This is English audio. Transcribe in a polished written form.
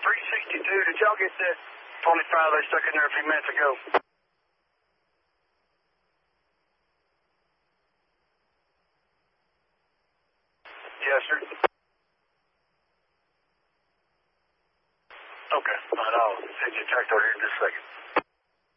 362, did y'all get that 25 they stuck in there a few minutes ago? Yes, sir. Okay, all right, I'll send you a text over here in just a second.